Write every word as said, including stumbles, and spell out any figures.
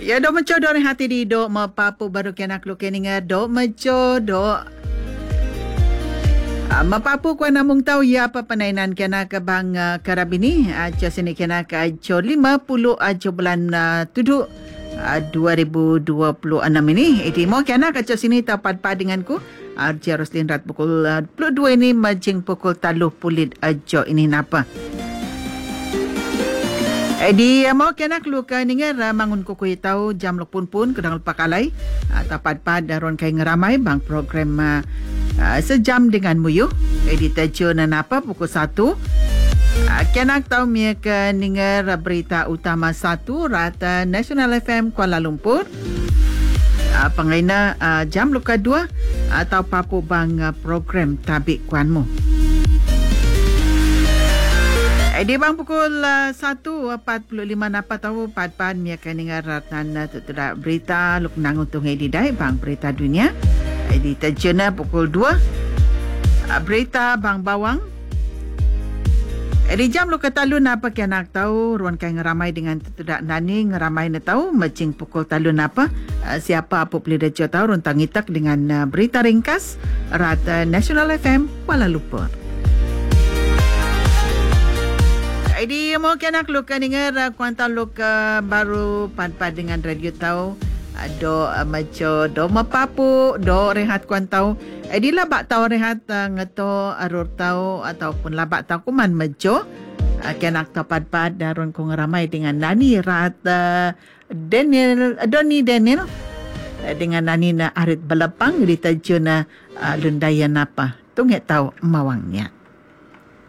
Ya do meco do hati di do mapapu baru kena klu keninga do meco do Uh, mapapu ko namung tahu ya apa penainan kena ke bang uh, karabini aja uh, sini kena ke ajo lima puluh ajo bulan uh, tujuh uh, dua ribu dua puluh enam ini ini mau kena ke ajo sini tepat pad denganku Arja Roslin rat pukul uh, dua puluh dua ini majing pukul taluh pulit ajo ini napa Edi mau kena keluka ningar mangun kuku tahu jam lopun pun kedang lupa kalai uh, tepat pad daron kai ngeramai bang program uh, Uh, sejam dengan Muyu edita jurnal apa pukul satu uh, kenak tahu mia ke dengar berita utama satu rata National F M Kuala Lumpur uh, pengaina uh, jam luka dua atau papu bang uh, program tabik kuanmu eh, di bang pukul uh, satu empat puluh lima napa tahu pad-pad mia ke dengar rata uh, berita luk nangutung edidai bang berita dunia Edita jurnal pukul dua berita Bang Bawang Edi jam lu ketalun apa ki anak tahu ruan kai ngeramai dengan tidak nani ngeramai na tahu macing pukul talun apa siapa apa boleh dah tahu runtang itak dengan berita ringkas rata National F M Kuala Lumpur Edi mau ki anak lu dengar kuantan lu baru pad-pad dengan radio tahu do uh, maco do mapapu do rehat kuan tau edi labak tau rehat uh, ngeto arur tau ataupun labak tau kuman maco uh, kenak tapat-pad darun kong ramai dengan nani rat uh, Daniel uh, Doni Daniel uh, dengan nani na arit belepang di tajuna uh, lundayan apa tunget tau mawangnya